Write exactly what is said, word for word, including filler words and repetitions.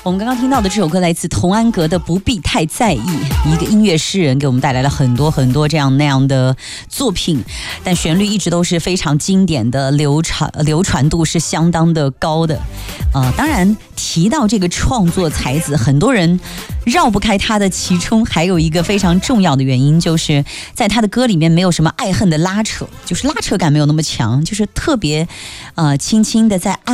我们刚刚听到的这首歌来自童安格的《不必太在意》，一个音乐诗人给我们带来了很多很多这样那样的作品，但旋律一直都是非常经典的，流传流传度是相当的高的。呃，当然提到这个创作才子，很多人绕不开他的，其中还有一个非常重要的原因，就是在他的歌里面没有什么爱恨的拉扯，就是拉扯感没有那么强，就是特别呃轻轻的在